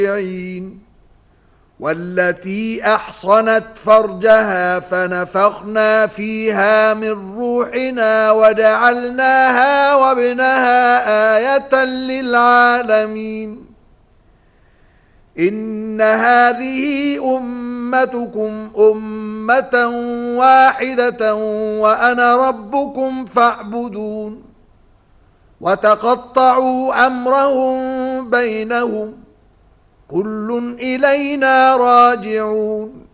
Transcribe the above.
والتي أحصنت فرجها فنفخنا فيها من روحنا وجعلناها وابنها آية للعالمين إن هذه أمتكم أمة واحدة وأنا ربكم فاعبدون وتقطعوا أمرهم بينهم كل إلينا راجعون